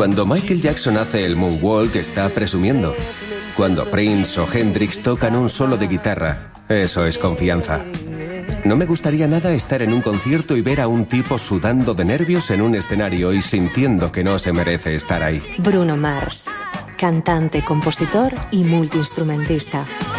Cuando Michael Jackson hace el moonwalk, está presumiendo. Cuando Prince o Hendrix tocan un solo de guitarra, eso es confianza. No me gustaría nada estar en un concierto y ver a un tipo sudando de nervios en un escenario y sintiendo que no se merece estar ahí. Bruno Mars, cantante, compositor y multiinstrumentista.